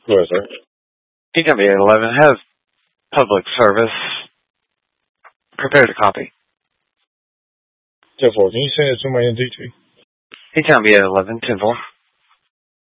Go ahead, sir. EW11 has public service. Prepare to copy. 10-4, can you send it to my NDT? EW11, 10-4.